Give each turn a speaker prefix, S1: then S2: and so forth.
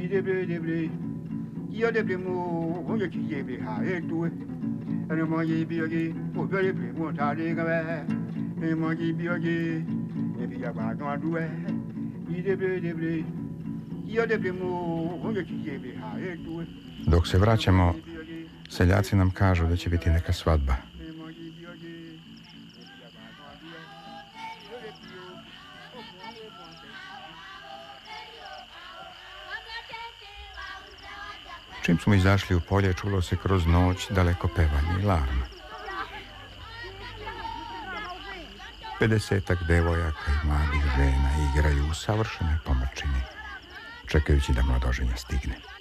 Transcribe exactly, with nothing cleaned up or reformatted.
S1: de bre de bre io de bre mo ho ye chi ye bre ha e tu e mo ye bi ye o be ye bre mo ta de ga be e mo ye bi ye e bi ya ba no du e i de bre de bre io de bre mo ho ye chi ye bre ha e tu.
S2: Dok se vraćamo, seljaci nam kažu da će biti neka svadba. Čim smo izašli u polje, čulo se kroz noć daleko pevanje i larma. Pedesetak devojaka i mladih žena igraju u savršenoj pomrčini, čekajući da mladoženja stigne.